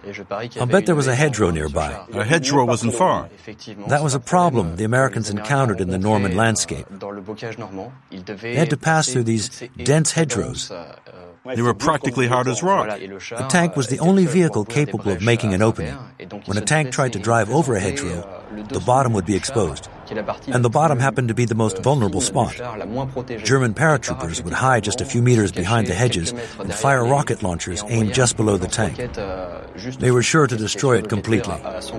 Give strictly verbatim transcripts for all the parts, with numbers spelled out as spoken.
I'll bet there was a hedgerow nearby. A hedgerow wasn't far. That was a problem the Americans encountered in the Norman landscape. They had to pass through these dense hedgerows. They were practically hard as rock. The tank was the only vehicle capable of making an opening. When a tank tried to drive over a hedgerow, the bottom would be exposed. And the bottom happened to be the most vulnerable spot. German paratroopers would hide just a few meters behind the hedges and fire rocket launchers aimed just below the tank. They were sure to destroy it completely.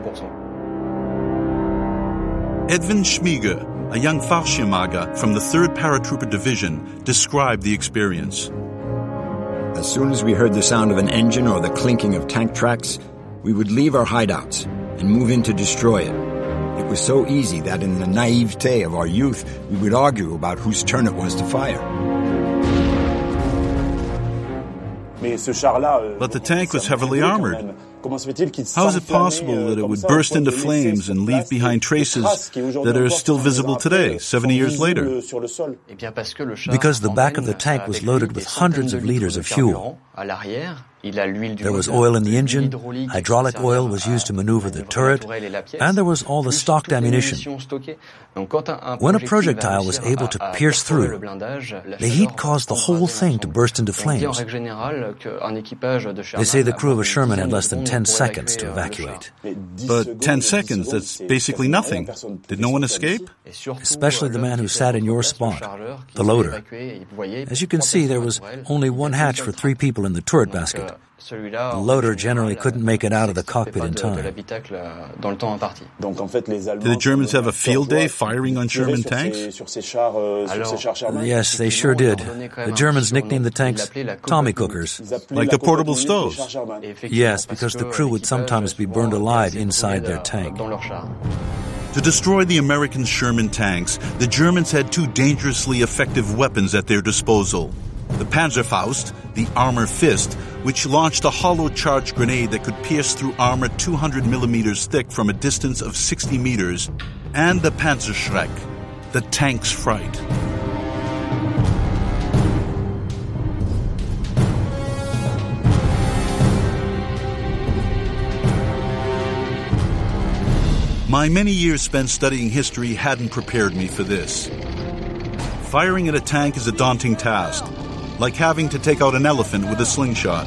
Edwin Schmiege, a young Fallschirmjäger from the third Paratrooper Division, described the experience. As soon as we heard the sound of an engine or the clinking of tank tracks, we would leave our hideouts and move in to destroy it. It was so easy that in the naivete of our youth, we would argue about whose turn it was to fire. But the tank was heavily armored. How is it possible that it would burst into flames and leave behind traces that are still visible today, seventy years later? Because the back of the tank was loaded with hundreds of liters of fuel. There was oil in the engine, hydraulic oil was used to maneuver the turret, and there was all the stocked ammunition. When a projectile was able to pierce through, the heat caused the whole thing to burst into flames. They say the crew of a Sherman had less than ten seconds to evacuate. But ten seconds, that's basically nothing. Did no one escape? Especially the man who sat in your spot, the loader. As you can see, there was only one hatch for three people in the turret basket. The loader generally couldn't make it out of the cockpit in time. Did the Germans have a field day firing on Sherman tanks? Yes, they sure did. The Germans nicknamed the tanks Tommy cookers. Like the portable stoves? Yes, because the crew would sometimes be burned alive inside their tank. To destroy the American Sherman tanks, the Germans had two dangerously effective weapons at their disposal. The Panzerfaust, the armor fist, which launched a hollow charged grenade that could pierce through armor two hundred millimeters thick from a distance of sixty meters, and the Panzerschreck, the tank's fright. My many years spent studying history hadn't prepared me for this. Firing at a tank is a daunting task, like having to take out an elephant with a slingshot.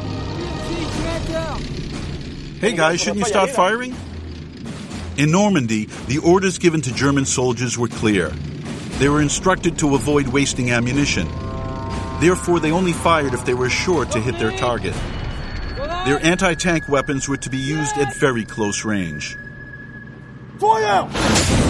Hey guys, shouldn't you start firing? In Normandy, the orders given to German soldiers were clear. They were instructed to avoid wasting ammunition. Therefore, they only fired if they were sure to hit their target. Their anti-tank weapons were to be used at very close range. Feuer!